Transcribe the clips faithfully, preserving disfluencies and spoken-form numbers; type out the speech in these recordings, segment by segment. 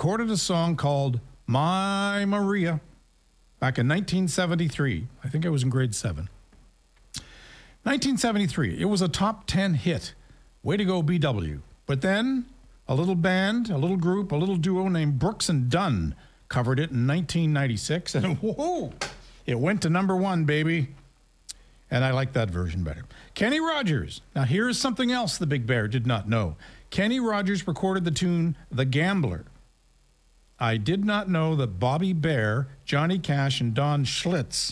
recorded a song called My Maria back in nineteen seventy-three. I think I was in grade seven. nineteen seventy-three. It was a top ten hit. Way to go, B W. But then a little band, a little group, a little duo named Brooks and Dunn covered it in nineteen ninety-six. And whoa, it went to number one, baby. And I like that version better. Kenny Rogers. Now here's something else the Big Bear did not know. Kenny Rogers recorded the tune The Gambler. I did not know that Bobby Bear, Johnny Cash, and Don Schlitz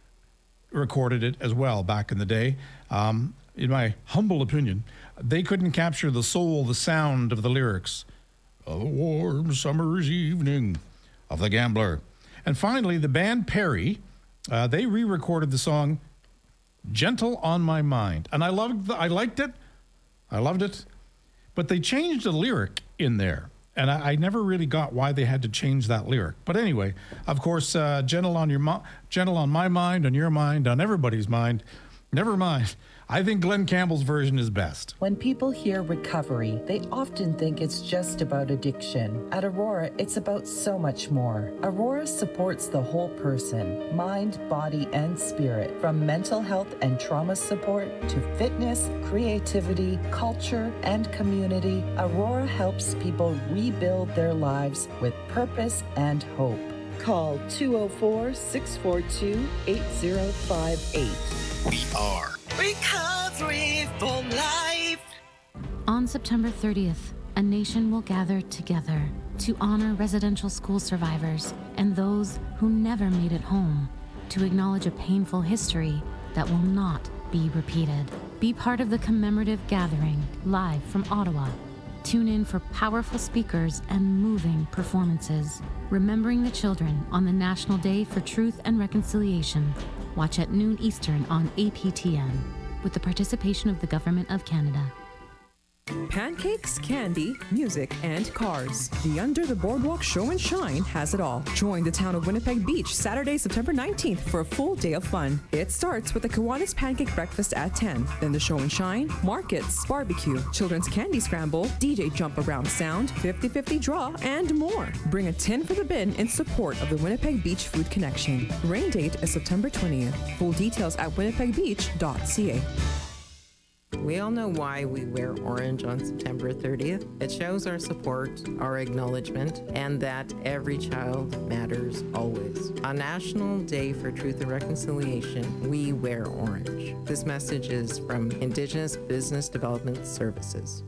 recorded it as well back in the day. Um, in my humble opinion, they couldn't capture the soul, the sound of the lyrics. A warm summer's evening of The Gambler. And finally, the band Perry, uh, they re-recorded the song Gentle on My Mind. And I loved the, I liked it. I loved it. But they changed a lyric in there. And I, I never really got why they had to change that lyric. But anyway, of course, uh, gentle on your mo- gentle on my mind, on your mind, on everybody's mind. Never mind. I think Glenn Campbell's version is best. When people hear recovery, they often think it's just about addiction. At Aurora, it's about so much more. Aurora supports the whole person, mind, body, and spirit. From mental health and trauma support to fitness, creativity, culture, and community, Aurora helps people rebuild their lives with purpose and hope. Call two oh four, six four two, eight oh five eight. We are Recovery for Life. On September thirtieth, a nation will gather together to honor residential school survivors and those who never made it home, to acknowledge a painful history that will not be repeated. Be part of the commemorative gathering live from Ottawa. Tune in for powerful speakers and moving performances. Remembering the Children on the National Day for Truth and Reconciliation. Watch at noon Eastern on A P T N with the participation of the Government of Canada. Pancakes, candy, music, and cars. The Under the Boardwalk Show and Shine has it all. Join the town of Winnipeg Beach Saturday, September nineteenth for a full day of fun. It starts with the Kiwanis Pancake Breakfast at ten. Then the Show and Shine, markets, barbecue, children's candy scramble, D J jump around sound, fifty-fifty draw, and more. Bring a tin for the bin in support of the Winnipeg Beach Food Connection. Rain date is September twentieth. Full details at winnipeg beach dot c a. We all know why we wear orange on September thirtieth. It shows our support, our acknowledgement, and that every child matters always. On National Day for Truth and Reconciliation, we wear orange. This message is from Indigenous Business Development Services.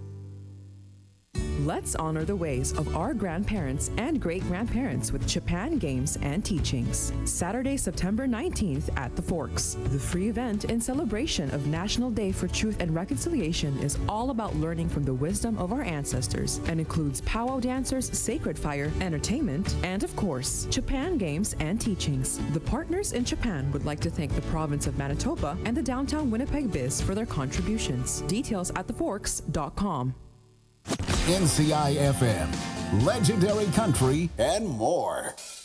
Let's honor the ways of our grandparents and great-grandparents with Japan Games and Teachings. Saturday, September nineteenth at the Forks. The free event in celebration of National Day for Truth and Reconciliation is all about learning from the wisdom of our ancestors and includes powwow dancers, sacred fire, entertainment, and of course, Japan Games and Teachings. The partners in Japan would like to thank the province of Manitoba and the downtown Winnipeg Biz for their contributions. Details at the forks dot com. N C I F M, legendary country, and more.